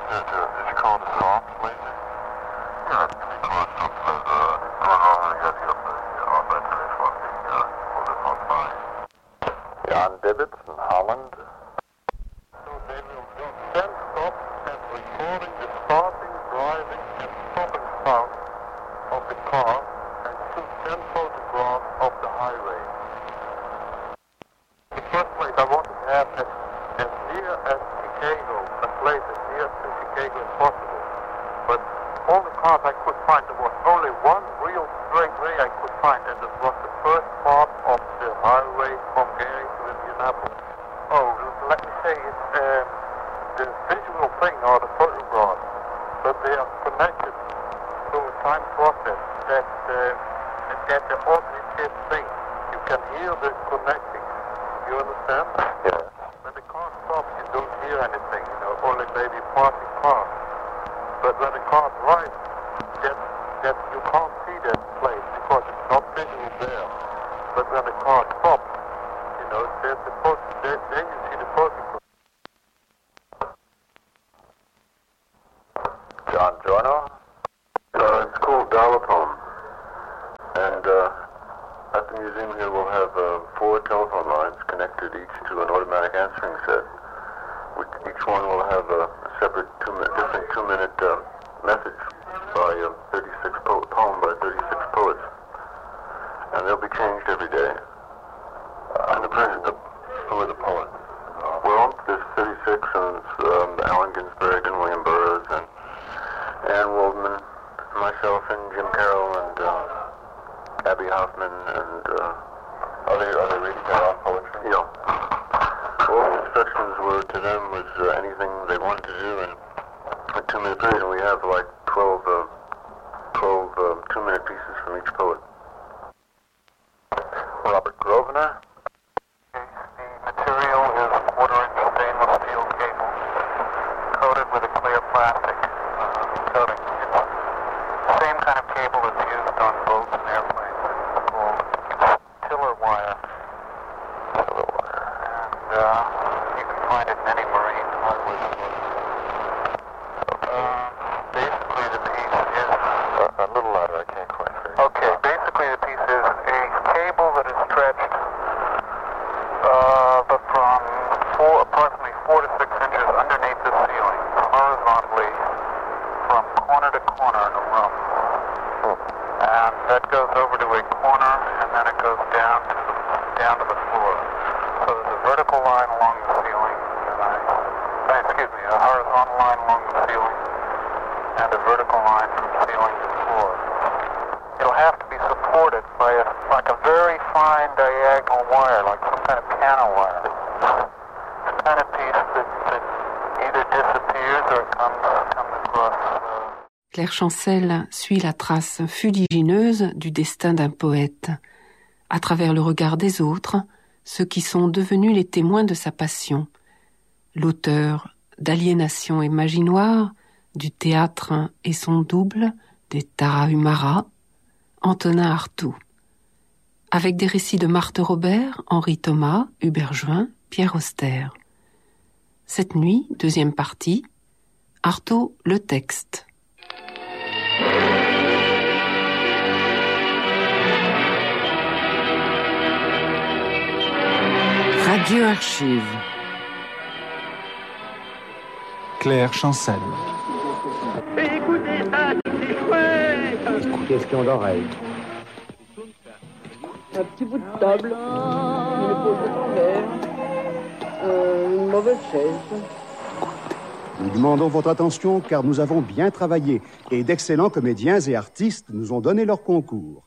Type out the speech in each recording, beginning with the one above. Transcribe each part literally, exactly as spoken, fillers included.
Did, uh, did you call it a soft laser? Yeah, it's pretty close up to the going on and got the upper off that place what the uh hold it on by. Jan Dibbits in Holland. So they will do ten stops and recording the starting, driving and stopping sound of the car and shoot ten photographs of the highway. In the first place I wanted to have as, as near as Chicago, a place as near to Chicago as possible. But all the cars I could find, there was only one real straight way I could find, and it was the first part of the highway from Gary to Indianapolis. Oh, let me say, it's um, the visual thing are the photographs, but they are connected to a time process that uh, that the auditive thing. You can hear the connecting. You understand? Yeah. When the car stops, you don't hear anything. You know, only maybe passing cars. But when the car drives, that that you can't see that place because it's not visual there. But when the car stops, you know, there's the photo. There, then you see the photograph. John Giorno. Uh, it's called Dial-A-Phone. And uh, at the museum here we'll have uh, four telephone lines connected each to an automatic answering set. Which each one will have a separate two-minute, different two-minute uh, message by uh, thirty-six po- poem by thirty-six poets, and they'll be changed every day. Uh, and the president, the, who are the poets? Well, there's thirty-six, and um, Allen Ginsberg and William Burroughs and Anne Waldman, myself and Jim Carroll and uh, Abby Hoffman and uh, are they are they reading their own poetry? Yeah. All the instructions were to them was uh, anything they wanted to do in a two-minute period, and we have like twelve, uh, twelve uh, two-minute pieces from each poet. Robert Grosvenor. The material is quarter-inch stainless steel cable coated with a clear plastic uh, coating. It's the same kind of cable that's used on boats and airplanes. It's called tiller wire. Tiller wire. And uh, you can find it in any marine hardware store. Uh, basically the piece is... Uh, a little louder, I can't quite hear you. Okay, basically the piece is a cable that is stretched uh, but from four, approximately four to six inches underneath the ceiling, horizontally, from corner to corner in a room. Hmm. And that goes over to a corner, and then it goes down to the, down to the floor. So there's a vertical line along the ceiling, and I, uh, excuse me, a horizontal line along the ceiling, and a vertical line from ceiling to floor. It'll have to be supported by a, like a very fine diagonal wire, like some kind of piano wire. It's the kind of piece that, that either disappears or comes, comes across. Uh... Claire Chancel suit la trace fuligineuse du destin d'un poète, à travers le regard des autres, ceux qui sont devenus les témoins de sa passion. L'auteur d'Aliénation et Magie Noire, du Théâtre et son double, des Tarahumara, Antonin Artaud. Avec des récits de Marthe Robert, Henri Thomas, Hubert Join, Pierre Auster. Cette nuit, deuxième partie, Artaud, le texte. Radio Archive. Claire Chancel. Écoutez ça, c'est chouette. Question d'oreille. Un petit bout de table, une épaule de ton verre, euh, une mauvaise chaise. Nous demandons votre attention car nous avons bien travaillé et d'excellents comédiens et artistes nous ont donné leur concours.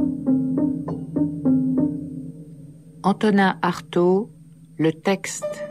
Antonin Artaud, le texte.